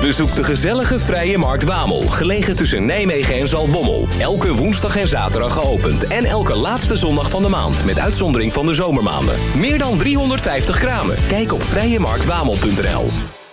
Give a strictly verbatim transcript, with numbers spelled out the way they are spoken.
Bezoek de gezellige Vrije Markt Wamel, gelegen tussen Nijmegen en Zaltbommel. Elke woensdag en zaterdag geopend en elke laatste zondag van de maand, met uitzondering van de zomermaanden. Meer dan driehonderdvijftig kramen. Kijk op vrije markt wamel punt n l.